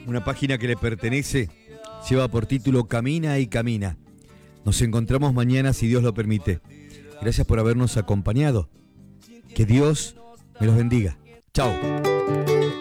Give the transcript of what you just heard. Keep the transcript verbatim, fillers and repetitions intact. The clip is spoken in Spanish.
una página que le pertenece, lleva por título Camina y Camina. Nos encontramos mañana si Dios lo permite. Gracias por habernos acompañado. Que Dios me los bendiga. Chao.